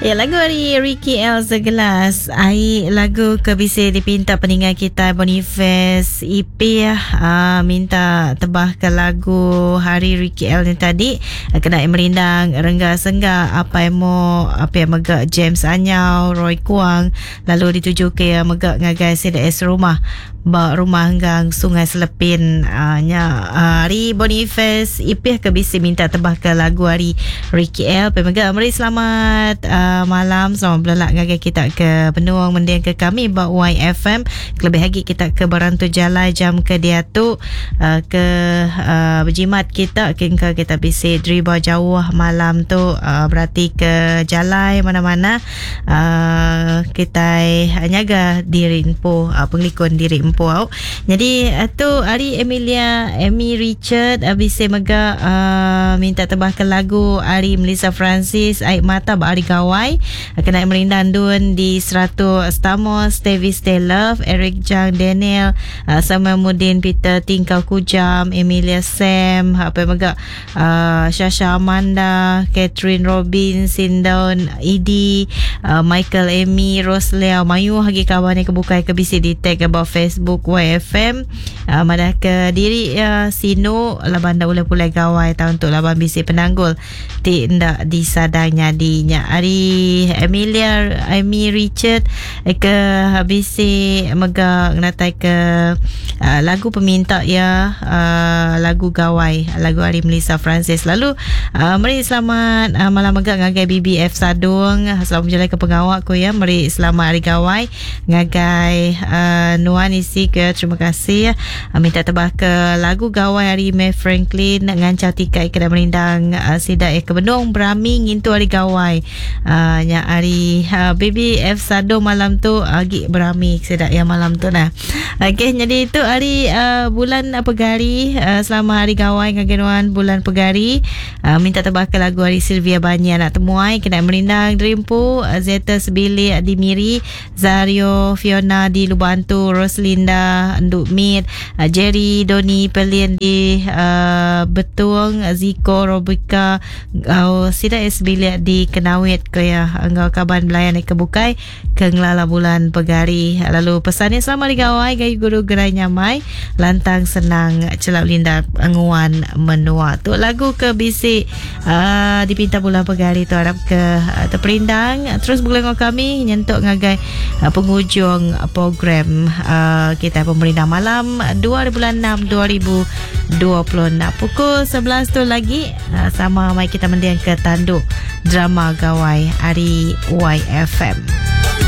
Ya, lagu hari Ricky L Segelas. Ai lagu kebisir dipinta peninggal kita Boniface IP minta tebahkan lagu hari Ricky L ni tadi. Kena merindang rengga sengga apa yang megak James Anyau, Roy Kuang, lalu dituju ke megak ngagai CDS rumah rumah hanggang Sungai Selepin. Hari Boniface IP kebisir minta tebahkan lagu hari Ricky L. Pemegak mari selamat malam, selamat belak ngagai kita ke penuang mendiang ke kami ba YFM. Lebih lagi kita ke Berantu Jalai jam ke dia tu ke berjimat kita kita bisi driba jauh malam tu, berarti ke Jalai mana-mana kita nyaga diri empu penglikun diri empu. Jadi tu hari Amy Richard bisi mega minta tebahkan lagu hari Melissa Francis Aik Mata ba hari gawai. Kena merindang dun di 100 Stamos, Stevie Stay Love, Eric Jang, Daniel, Samuel Mudin, Peter Tingkau Kujam, Emilia Sam, apa megak Shasha Amanda, Catherine Robin, Sindaun Idi, Michael Amy, Roslea Mayu hagi kawan yang kebukai kebisi di tag about Facebook YFM. Madah ke diri Sino laban dah ulai-ulai gawai tahun tu laban bisi penanggul tidak disadanya dinya hari Amy Richard ke habisi mega natai ke lagu peminta lagu gawai lagu hari Melissa Francis. Lalu mari selamat malam mega ngagai BBF Sadung, selamat berjalan ke pengawak ko ya. Mari selamat hari gawai ngagai Nuan isi ke terima kasih minta tebah ke lagu gawai hari May Franklin ngancau tikai kena merindang sidak ke Benung Brami ngintu hari gawai hari BBF Sado malam tu agi berami sedak yang malam tu nah. Okey, jadi itu hari bulan Pegari, selama hari gawai ngagenuan bulan Pegari, minta tebah ke lagu hari Sylvia Banya nak temuai kena merindang Dreampu, Zeta Sebili di Miri, Zario Fiona di Lubantu, Roslinda Nduk Mit, Jerry Doni Pelian di Betung, Ziko Robika sida Sebili di Kenawit ke ya engau kaban belayan kebukai ke ngelala bulan Pegari. Lalu pesannya selamat digawai gayu guru gerai nyamai lantang senang celak linda anguan menua tu lagu ke bisi dipinta bulan Pegari tu harap ke terperindang terus bulan kami nyentuk ngagai penghujung program kita pemerintah malam 2006 2026 pukul 11 tu lagi sama mai kita mendiang ke tanduk drama gawai hari YFM.